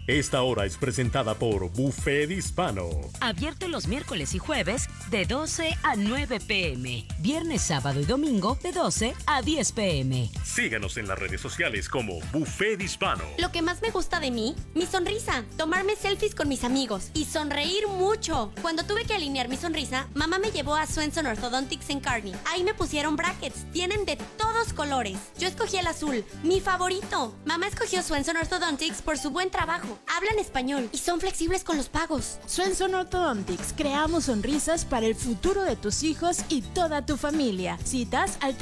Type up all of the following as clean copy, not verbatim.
Esta hora es presentada por Buffet Hispano. Abierto los miércoles y jueves de 12 a 9 p.m. Viernes, sábado y domingo de 12 a 10 p.m. Síganos en las redes sociales como Buffet Hispano. Lo que más me gusta de mí, mi sonrisa. Tomarme selfies con mis amigos y sonreír mucho. Cuando tuve que alinear mi sonrisa, mamá me llevó a Swenson Orthodontics en Kearney. Ahí me pusieron brackets. Tienen de todos colores. Yo escogí el azul, mi favorito. Mamá escogió Swenson Orthodontics por su buen trabajo. Hablan español y son flexibles con los pagos. Swenson Orthodontics. Creamos sonrisas para el futuro de tus hijos y toda tu familia. Citas al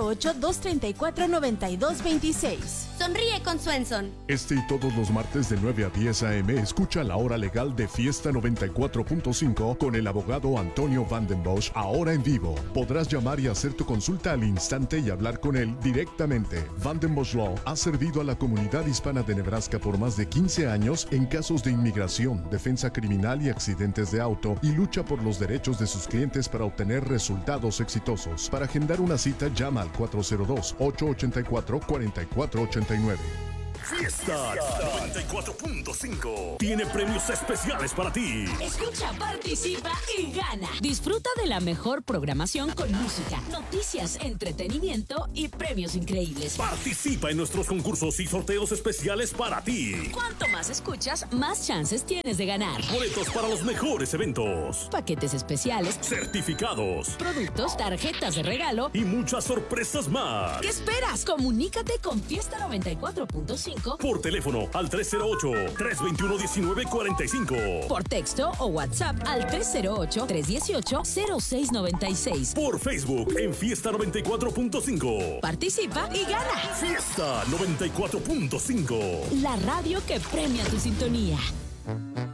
308-234-9226. Sonríe con Swenson. Este y todos los martes de 9 a 10 a.m. escucha la hora legal de Fiesta 94.5 con el abogado Antonio Vandenbosch, ahora en vivo. Podrás llamar y hacer tu consulta al instante y hablar con él directamente. Vandenbosch Law ha servido a la comunidad hispana de Nebraska por más de 15 años en casos de inmigración, defensa criminal y accidentes de auto, y lucha por los derechos de sus clientes para obtener resultados exitosos. Para agendar una cita, llama al 402-884-4489. Fiesta 94.5 tiene premios especiales para ti. Escucha, participa y gana. Disfruta de la mejor programación con música, noticias, entretenimiento y premios increíbles. Participa en nuestros concursos y sorteos especiales para ti. Cuanto más escuchas, más chances tienes de ganar. Boletos para los mejores eventos, Paquetes especiales, certificados productos, tarjetas de regalo. y muchas sorpresas más. ¿Qué esperas? Comunícate con Fiesta 94.5 Por teléfono al 308-321-1945. por texto o WhatsApp al 308-318-0696. Por Facebook en Fiesta 94.5. Participa y gana. Fiesta 94.5. La radio que premia tu sintonía.